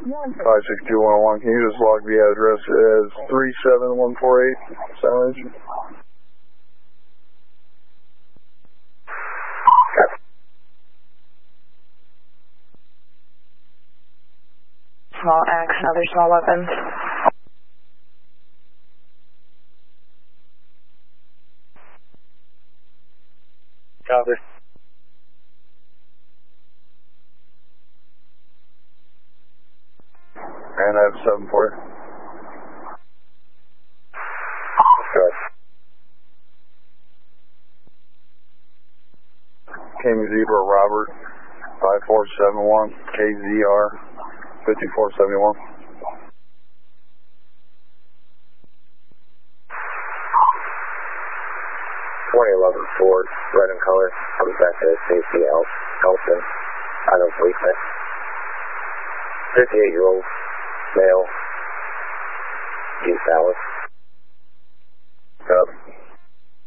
56211, can you just log the address as 37148, signage? Small X, other small weapons. Copy. And I have 7 for you. Good. King Zebra Robert, 5471, KZR, 5471. Ford, red in color, comes back to safety Elton, out of Leafman. 58-year-old, male, East Dallas.